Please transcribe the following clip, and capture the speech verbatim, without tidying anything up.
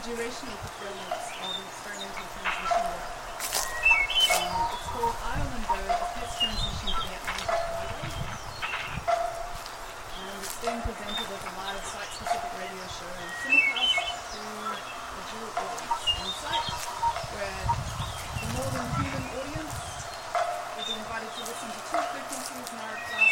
durational performance of an experimental transmission work. Um, it's called Ireland Bird, a test transmission for the Atlantic Highway. And it's being presented as a live site-specific radio show simulcast to a dual audience on site, where the more than human audience is invited to listen to two frequencies narrowcast